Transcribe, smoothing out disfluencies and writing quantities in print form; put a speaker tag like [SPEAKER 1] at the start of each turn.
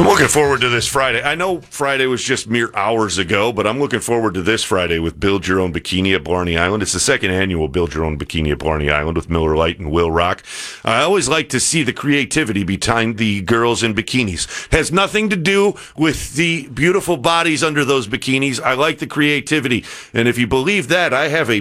[SPEAKER 1] I'm looking forward to this Friday. I know Friday was just mere hours ago, but I'm looking forward to this Friday with Build Your Own Bikini at Blarney Island. It's the second annual Build Your Own Bikini at Blarney Island with Miller Lite and Will Rock. I always like to see the creativity behind the girls in bikinis. Has nothing to do with the beautiful bodies under those bikinis. I like the creativity. And if you believe that, I have a